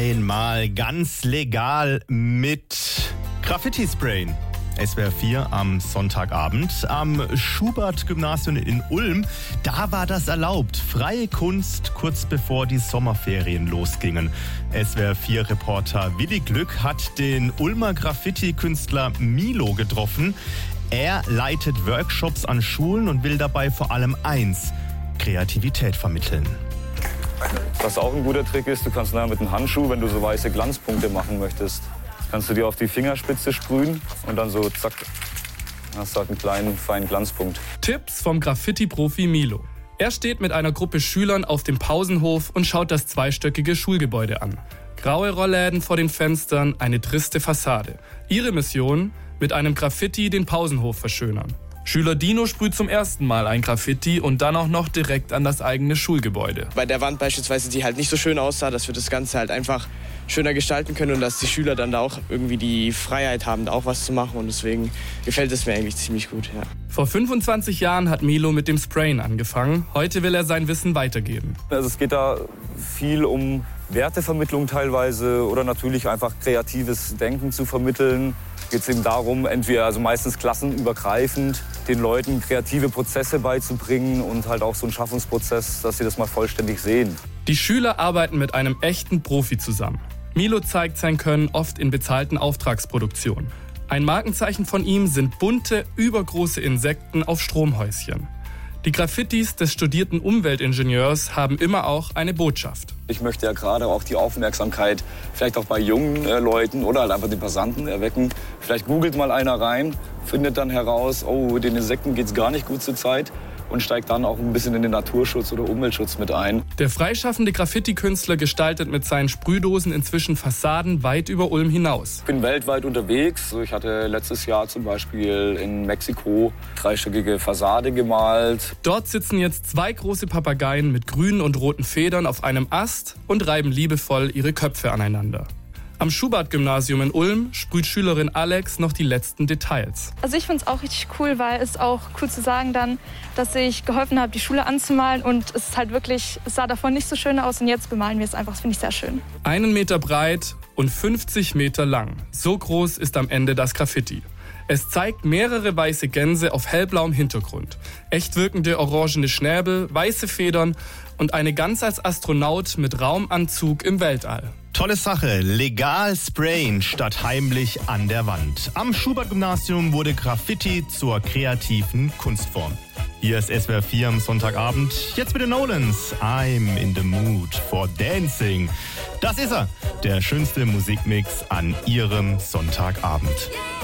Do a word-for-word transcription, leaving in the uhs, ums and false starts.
Einmal ganz legal mit Graffiti-Sprayen. S W R vier am Sonntagabend. Am Schubert-Gymnasium in Ulm, da war das erlaubt. Freie Kunst kurz bevor die Sommerferien losgingen. S W R vier Reporter Willi Glück hat den Ulmer Graffiti-Künstler Milo getroffen. Er leitet Workshops an Schulen und will dabei vor allem eins: Kreativität vermitteln. Was auch ein guter Trick ist, du kannst nachher mit einem Handschuh, wenn du so weiße Glanzpunkte machen möchtest, kannst du dir auf die Fingerspitze sprühen und dann so zack, hast du halt einen kleinen, feinen Glanzpunkt. Tipps vom Graffiti-Profi Milo. Er steht mit einer Gruppe Schülern auf dem Pausenhof und schaut das zweistöckige Schulgebäude an. Graue Rollläden vor den Fenstern, eine triste Fassade. Ihre Mission? Mit einem Graffiti den Pausenhof verschönern. Schüler Dino sprüht zum ersten Mal ein Graffiti und dann auch noch direkt an das eigene Schulgebäude. Bei der Wand beispielsweise, die halt nicht so schön aussah, dass wir das Ganze halt einfach schöner gestalten können und dass die Schüler dann da auch irgendwie die Freiheit haben, da auch was zu machen, und deswegen gefällt es mir eigentlich ziemlich gut. Ja. Vor fünfundzwanzig Jahren hat Milo mit dem Sprayen angefangen. Heute will er sein Wissen weitergeben. Also es geht da viel um Wertevermittlung teilweise oder natürlich einfach kreatives Denken zu vermitteln. Geht es eben darum, entweder also meistens klassenübergreifend den Leuten kreative Prozesse beizubringen und halt auch so einen Schaffungsprozess, dass sie das mal vollständig sehen. Die Schüler arbeiten mit einem echten Profi zusammen. Milo zeigt sein Können oft in bezahlten Auftragsproduktionen. Ein Markenzeichen von ihm sind bunte, übergroße Insekten auf Stromhäuschen. Die Graffitis des studierten Umweltingenieurs haben immer auch eine Botschaft. Ich möchte ja gerade auch die Aufmerksamkeit vielleicht auch bei jungen äh, Leuten oder halt einfach den Passanten erwecken. Vielleicht googelt mal einer rein, findet dann heraus, oh, den Insekten geht's gar nicht gut zur Zeit, und steigt dann auch ein bisschen in den Naturschutz oder Umweltschutz mit ein. Der freischaffende Graffiti-Künstler gestaltet mit seinen Sprühdosen inzwischen Fassaden weit über Ulm hinaus. Ich bin weltweit unterwegs. Ich hatte letztes Jahr zum Beispiel in Mexiko dreistöckige Fassade gemalt. Dort sitzen jetzt zwei große Papageien mit grünen und roten Federn auf einem Ast und reiben liebevoll ihre Köpfe aneinander. Am Schubert-Gymnasium in Ulm sprüht Schülerin Alex noch die letzten Details. Also ich finde es auch richtig cool, weil es auch cool zu sagen dann, dass ich geholfen habe, die Schule anzumalen, und es ist halt wirklich, es sah davon nicht so schön aus und jetzt bemalen wir es einfach, das finde ich sehr schön. Einen Meter breit und fünfzig Meter lang. So groß ist am Ende das Graffiti. Es zeigt mehrere weiße Gänse auf hellblauem Hintergrund, echt wirkende orangene Schnäbel, weiße Federn und eine Gans als Astronaut mit Raumanzug im Weltall. Tolle Sache, legal sprayen statt heimlich an der Wand. Am Schubert-Gymnasium wurde Graffiti zur kreativen Kunstform. Hier ist S W R vier am Sonntagabend. Jetzt mit den Nolans. I'm in the mood for dancing. Das ist er, der schönste Musikmix an Ihrem Sonntagabend.